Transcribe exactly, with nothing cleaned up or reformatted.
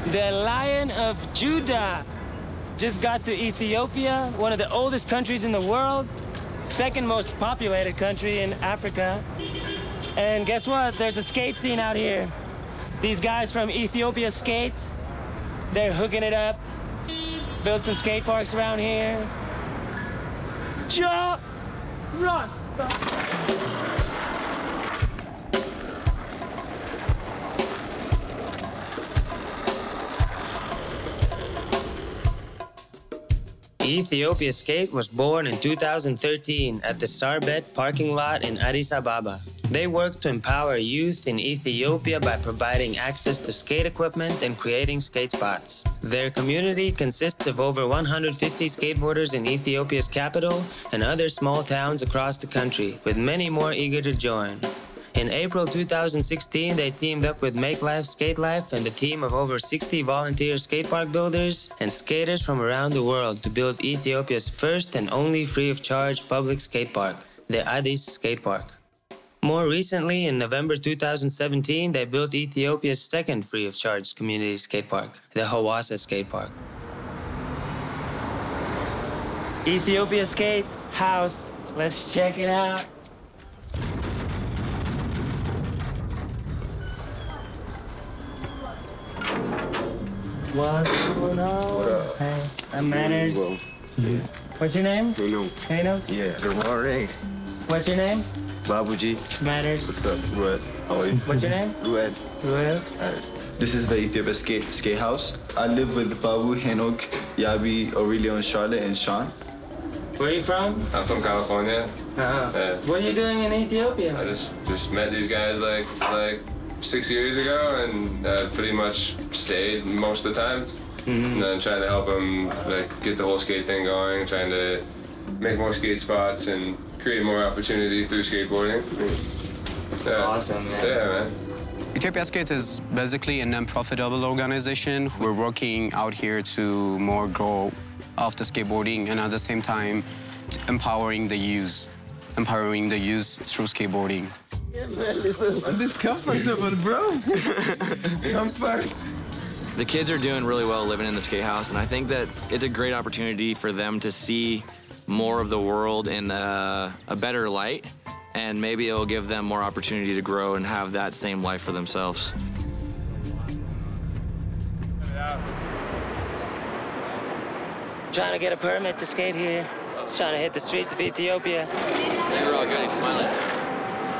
The Lion of Judah just got to Ethiopia, one of the oldest countries in the world, second most populated country in Africa. And guess what? There's a skate scene out here. These guys from Ethiopia Skate, they're hooking it up, built some skate parks around here. Ja Rasta. Ethiopia Skate was born in two thousand thirteen at the Sarbet parking lot in Addis Ababa. They work to empower youth in Ethiopia by providing access to skate equipment and creating skate spots. Their community consists of over one hundred fifty skateboarders in Ethiopia's capital and other small towns across the country, with many more eager to join. In April two thousand sixteen, they teamed up with Make Life Skate Life and a team of over sixty volunteer skatepark builders and skaters from around the world to build Ethiopia's first and only free-of-charge public skatepark, the Addis Skatepark. More recently, in November two thousand seventeen, they built Ethiopia's second free-of-charge community skatepark, the Hawassa Skatepark. Ethiopia Skate House. Let's check it out. What's going on? What up? Hey, I'm Manners. Well, yeah. What's your name? Kano. Kano? Yeah, the wrong ring. What's your name? Babuji. Manners. What's up, Rued? How are you? What's your name? Rued. Ruel. Alright. This is the Ethiopia Skate Skate House. I live with Babu, Henok, Yabi, Aurelio, and Charlotte, and Sean. Where are you from? I'm from California. Uh-huh. Uh, What are you doing in Ethiopia? I just just met these guys like like six years ago, and uh, pretty much stayed most of the time. Mm-hmm. And then trying to help them like get the whole skate thing going, trying to make more skate spots and create more opportunity through skateboarding. Yeah. Awesome, man. Yeah, man. Ethiopia Skate is basically a non-profitable organization. We're working out here to more grow off the skateboarding and at the same time empowering the youth, empowering the youth through skateboarding. I'm discomfortable, bro. I'm fine. The kids are doing really well living in the skate house, and I think that it's a great opportunity for them to see more of the world in a, a better light, and maybe it'll give them more opportunity to grow and have that same life for themselves. Trying to get a permit to skate here. Just trying to hit the streets of Ethiopia. You're all good, smiling.